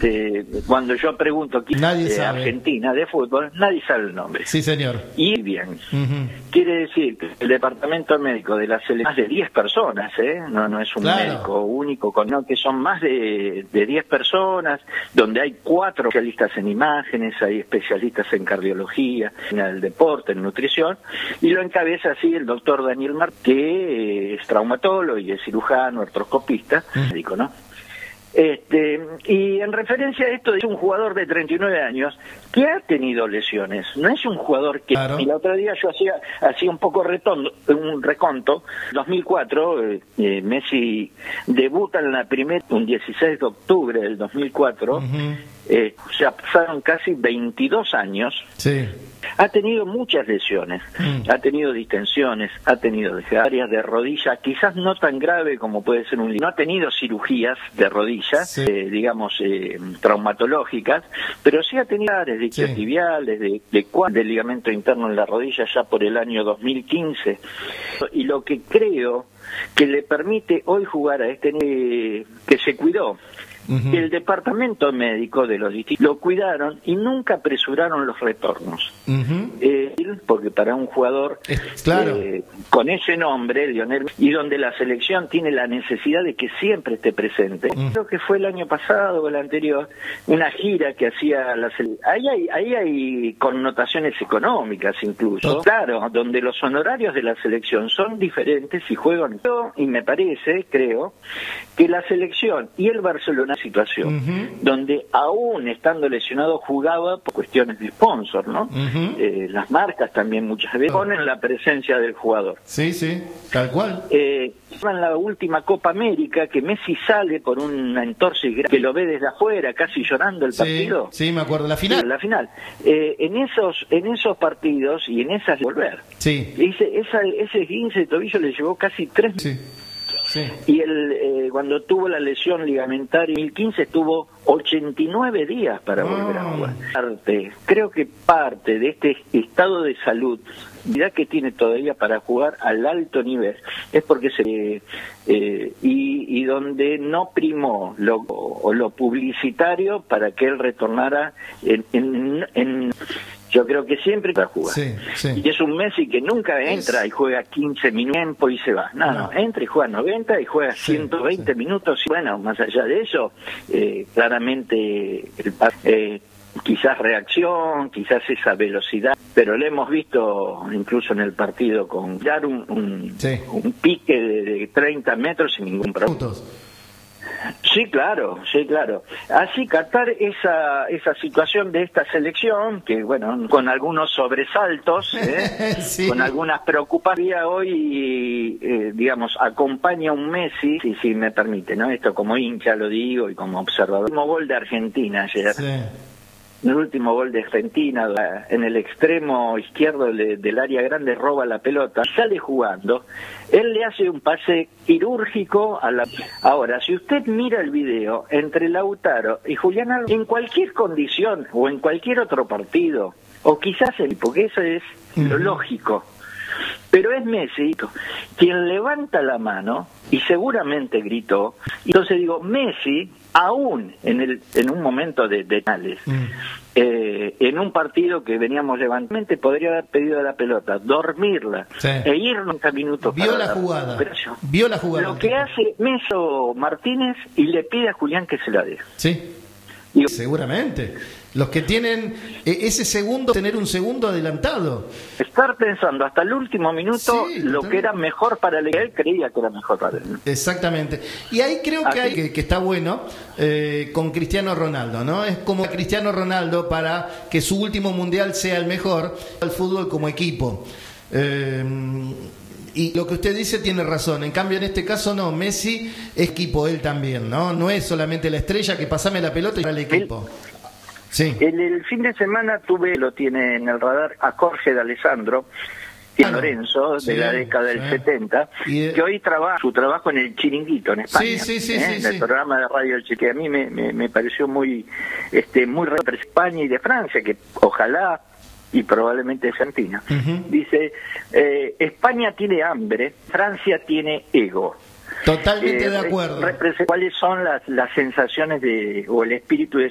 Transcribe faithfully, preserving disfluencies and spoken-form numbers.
Este, cuando yo pregunto quién es eh, Argentina de fútbol, nadie sabe el nombre. Sí, señor. Y bien, uh-huh. quiere decir que el departamento médico de la selección, más de diez personas, ¿eh? no, no es un claro. médico único, no, que son más de, de diez personas, donde hay cuatro especialistas en imágenes, hay especialistas en cardiología, en el deporte, en nutrición, y lo encabeza así el doctor Daniel Martínez, que es traumatólogo y es cirujano, artroscopista, uh-huh. médico, ¿no? Este, y en referencia a esto, es un jugador de treinta y nueve años que ha tenido lesiones, no es un jugador que... Claro. Y el otro día yo hacía hacía un poco retondo, un reconto. dos mil cuatro, eh, eh, Messi debuta en la primera, un dieciséis de octubre del dos mil cuatro, uh-huh. eh, ya pasaron casi veintidós años. Sí. Ha tenido muchas lesiones, mm. ha tenido distensiones, ha tenido áreas de rodilla, quizás no tan grave como puede ser un... No ha tenido cirugías de rodillas, sí. eh, digamos, eh, traumatológicas, pero sí ha tenido áreas de isquiotibiales, de, de, de ligamento interno en la rodilla ya por el año dos mil quince. Y lo que creo que le permite hoy jugar a este eh, que se cuidó, Uh-huh. el departamento médico de los distintos lo cuidaron y nunca apresuraron los retornos. Uh-huh. eh, porque para un jugador eh, claro. eh, con ese nombre, Lionel, y donde la selección tiene la necesidad de que siempre esté presente, uh-huh. creo que fue el año pasado o el anterior, una gira que hacía la selección. Ahí hay, ahí hay connotaciones económicas incluso, claro, donde los honorarios de la selección son diferentes y juegan. Y me parece, creo, que la selección y el Barcelona situación uh-huh. donde aún estando lesionado jugaba por cuestiones de sponsor, ¿no? Uh-huh. Eh, las marcas también muchas veces ponen la presencia del jugador. Sí, sí, tal cual. Eh, en la última Copa América que Messi sale por una entorsis que lo ve desde afuera, casi llorando el sí, partido. Sí, me acuerdo, la final. Sí, la final. Eh, en esos en esos partidos y en esas volver. Sí. Ese, esa, ese quince de tobillo le llevó casi tres sí. Sí. Y él, eh, cuando tuvo la lesión ligamentaria en dos mil quince, estuvo ochenta y nueve días para oh. volver a jugar. Parte, creo que parte de este estado de salud que tiene todavía para jugar al alto nivel es porque se eh, y, y donde no primó lo, o lo publicitario para que él retornara en, en, en yo creo que siempre va a jugar. Sí, sí. Y es un Messi que nunca entra es... y juega quince minutos y se va. No, no, no, entra y juega noventa y juega sí, ciento veinte sí. minutos. Y bueno, más allá de eso, eh, claramente el, eh, quizás reacción, quizás esa velocidad, pero lo hemos visto incluso en el partido con dar un, un, sí. un pique de, de treinta metros sin ningún problema. Sí, claro, sí, claro. Así captar esa esa situación de esta selección, que bueno, con algunos sobresaltos, ¿eh? sí. con algunas preocupaciones hoy, eh, digamos, acompaña un Messi, si, si me permite, ¿no? Esto como hincha lo digo y como observador. El último gol de Argentina ayer. Sí. El último gol de Argentina, en el extremo izquierdo de, del área grande, roba la pelota, sale jugando, él le hace un pase quirúrgico a la... Ahora, si usted mira el video, entre Lautaro y Julián Álvarez, en cualquier condición o en cualquier otro partido, o quizás el... porque eso es lo lógico, pero es Messi quien levanta la mano y seguramente gritó. Entonces digo, Messi, aún en el en un momento de penales, mm. eh, en un partido que veníamos levantando, podría haber pedido la pelota, dormirla sí. e ir noventa minutos. Vio para la jugada. Vio la jugada. Lo que hace Meso Martínez y le pide a Julián que se la dé. Sí. Y... seguramente. Los que tienen ese segundo, tener un segundo adelantado. Estar pensando hasta el último minuto sí, lo que era mejor para él, él creía que era mejor para él. Exactamente. Y ahí creo que, hay, que, que está bueno eh, con Cristiano Ronaldo, ¿no? Es como Cristiano Ronaldo para que su último mundial sea el mejor, el fútbol como equipo. Eh, Y lo que usted dice tiene razón. En cambio, en este caso no. Messi es equipo, él también, ¿no? No es solamente la estrella que pasame la pelota y para el equipo. Sí. En el fin de semana tuve, lo tiene en el radar, a Jorge de Alessandro, y ah, Lorenzo, sí, de la década del sí. setenta, de... que hoy trabaja su trabajo en el Chiringuito, en España. Sí, sí, sí, ¿eh? sí, en sí. el programa de radio del Chiringuito, que a mí me, me, me pareció muy, este, muy de España y de Francia, que ojalá y probablemente Argentina. Uh-huh. Dice, eh, España tiene hambre, Francia tiene ego. Totalmente eh, de acuerdo. ¿Cuáles son las, las sensaciones de o el espíritu de